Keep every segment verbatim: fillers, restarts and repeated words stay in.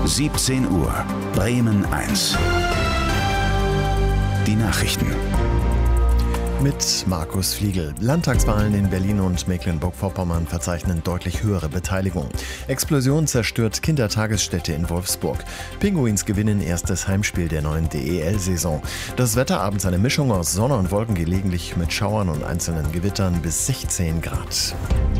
siebzehn Uhr, Bremen eins. Die Nachrichten. Mit Markus Fliegel. Landtagswahlen in Berlin und Mecklenburg-Vorpommern verzeichnen deutlich höhere Beteiligung. Explosion zerstört Kindertagesstätte in Wolfsburg. Pinguins gewinnen erstes Heimspiel der neuen D E L-Saison. Das Wetter abends eine Mischung aus Sonne und Wolken, gelegentlich mit Schauern und einzelnen Gewittern bis sechzehn Grad.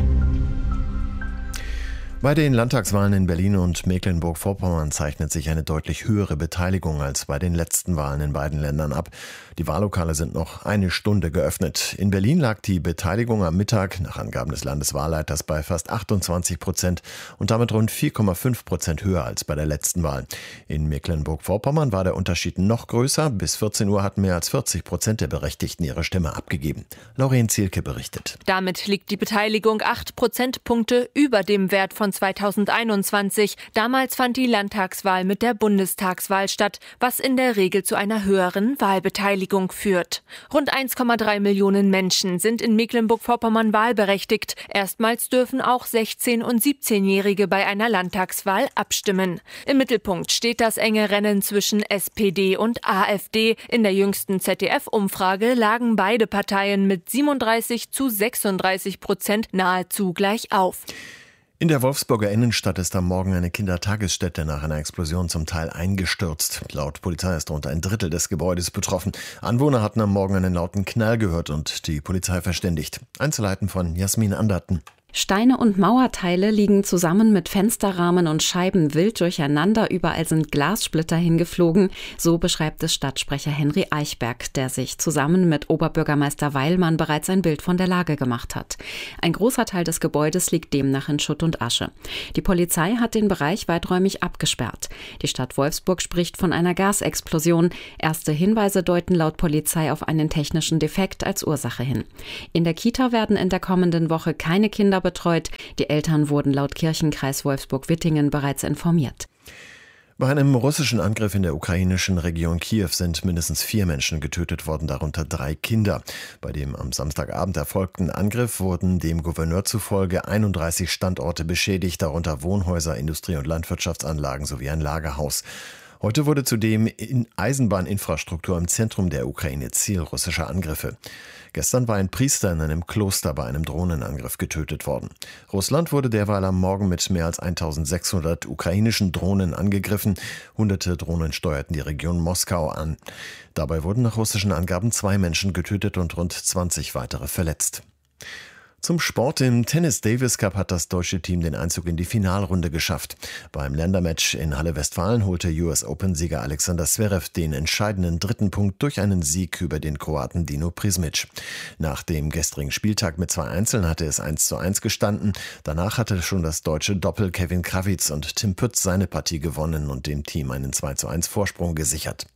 Bei den Landtagswahlen in Berlin und Mecklenburg-Vorpommern zeichnet sich eine deutlich höhere Beteiligung als bei den letzten Wahlen in beiden Ländern ab. Die Wahllokale sind noch eine Stunde geöffnet. In Berlin lag die Beteiligung am Mittag nach Angaben des Landeswahlleiters bei fast achtundzwanzig Prozent und damit rund vier Komma fünf Prozent höher als bei der letzten Wahl. In Mecklenburg-Vorpommern war der Unterschied noch größer. Bis vierzehn Uhr hatten mehr als vierzig Prozent der Berechtigten ihre Stimme abgegeben. Lauren Zielke berichtet. Damit liegt die Beteiligung acht Prozentpunkte über dem Wert von zweitausendeinundzwanzig. Damals fand die Landtagswahl mit der Bundestagswahl statt, was in der Regel zu einer höheren Wahlbeteiligung führt. Rund eins Komma drei Millionen Menschen sind in Mecklenburg-Vorpommern wahlberechtigt. Erstmals dürfen auch sechzehn- und siebzehnjährige bei einer Landtagswahl abstimmen. Im Mittelpunkt steht das enge Rennen zwischen S P D und A f D. In der jüngsten Z D F-Umfrage lagen beide Parteien mit siebenunddreißig zu sechsunddreißig Prozent nahezu gleich auf. In der Wolfsburger Innenstadt ist am Morgen eine Kindertagesstätte nach einer Explosion zum Teil eingestürzt. Laut Polizei ist rund ein Drittel des Gebäudes betroffen. Anwohner hatten am Morgen einen lauten Knall gehört und die Polizei verständigt. Einzelheiten von Jasmin Anderten. Steine und Mauerteile liegen zusammen mit Fensterrahmen und Scheiben wild durcheinander. Überall sind Glassplitter hingeflogen. So beschreibt es Stadtsprecher Henry Eichberg, der sich zusammen mit Oberbürgermeister Weilmann bereits ein Bild von der Lage gemacht hat. Ein großer Teil des Gebäudes liegt demnach in Schutt und Asche. Die Polizei hat den Bereich weiträumig abgesperrt. Die Stadt Wolfsburg spricht von einer Gasexplosion. Erste Hinweise deuten laut Polizei auf einen technischen Defekt als Ursache hin. In der Kita werden in der kommenden Woche keine Kinder betreut. Die Eltern wurden laut Kirchenkreis Wolfsburg-Wittingen bereits informiert. Bei einem russischen Angriff in der ukrainischen Region Kiew sind mindestens vier Menschen getötet worden, darunter drei Kinder. Bei dem am Samstagabend erfolgten Angriff wurden dem Gouverneur zufolge einunddreißig Standorte beschädigt, darunter Wohnhäuser, Industrie- und Landwirtschaftsanlagen sowie ein Lagerhaus. Heute wurde zudem in Eisenbahninfrastruktur im Zentrum der Ukraine Ziel russischer Angriffe. Gestern war ein Priester in einem Kloster bei einem Drohnenangriff getötet worden. Russland wurde derweil am Morgen mit mehr als eintausendsechshundert ukrainischen Drohnen angegriffen. Hunderte Drohnen steuerten die Region Moskau an. Dabei wurden nach russischen Angaben zwei Menschen getötet und rund zwanzig weitere verletzt. Zum Sport. Im Tennis Davis Cup hat das deutsche Team den Einzug in die Finalrunde geschafft. Beim Ländermatch in Halle-Westfalen holte U S Open-Sieger Alexander Zverev den entscheidenden dritten Punkt durch einen Sieg über den Kroaten Dino Prismic. Nach dem gestrigen Spieltag mit zwei Einzeln hatte es eins zu eins gestanden. Danach hatte schon das deutsche Doppel Kevin Krawitz und Tim Pütz seine Partie gewonnen und dem Team einen zwei zu eins Vorsprung gesichert.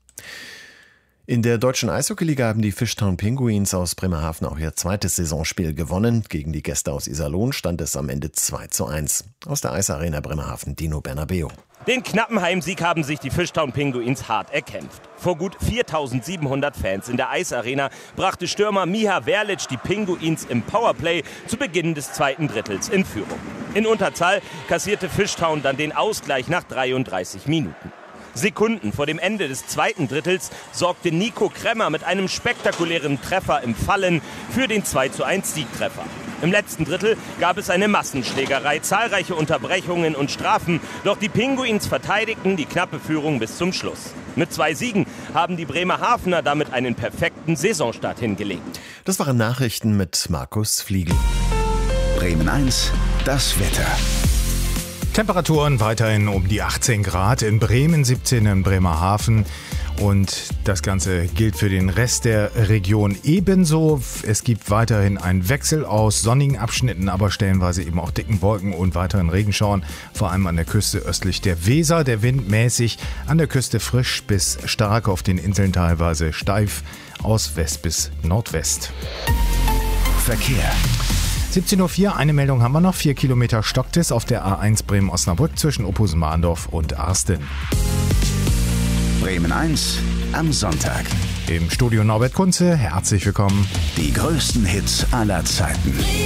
In der deutschen Eishockeyliga haben die Fishtown Pinguins aus Bremerhaven auch ihr zweites Saisonspiel gewonnen. Gegen die Gäste aus Iserlohn stand es am Ende zwei zu eins. Aus der Eisarena Bremerhaven, Dino Bernabeu. Den knappen Heimsieg haben sich die Fishtown Pinguins hart erkämpft. Vor gut viertausendsiebenhundert Fans in der Eisarena brachte Stürmer Miha Verlic die Pinguins im Powerplay zu Beginn des zweiten Drittels in Führung. In Unterzahl kassierte Fishtown dann den Ausgleich nach dreiunddreißig Minuten. Sekunden vor dem Ende des zweiten Drittels sorgte Nico Kremmer mit einem spektakulären Treffer im Fallen für den zwei zu eins Siegtreffer. Im letzten Drittel gab es eine Massenschlägerei, zahlreiche Unterbrechungen und Strafen, doch die Pinguins verteidigten die knappe Führung bis zum Schluss. Mit zwei Siegen haben die Bremerhavener damit einen perfekten Saisonstart hingelegt. Das waren Nachrichten mit Markus Fliegel. Bremen eins, das Wetter. Temperaturen weiterhin um die achtzehn Grad, in Bremen siebzehn, in Bremerhaven. Und das Ganze gilt für den Rest der Region ebenso. Es gibt weiterhin einen Wechsel aus sonnigen Abschnitten, aber stellenweise eben auch dicken Wolken und weiteren Regenschauern. Vor allem an der Küste östlich der Weser. Der Wind mäßig, an der Küste frisch bis stark, auf den Inseln teilweise steif aus West bis Nordwest. Verkehr. siebzehn Uhr vier, eine Meldung haben wir noch. Vier Kilometer stockt es auf der A eins Bremen-Osnabrück zwischen Ophusen-Mahndorf und Arsten. Bremen eins am Sonntag. Im Studio Norbert Kunze, herzlich willkommen. Die größten Hits aller Zeiten.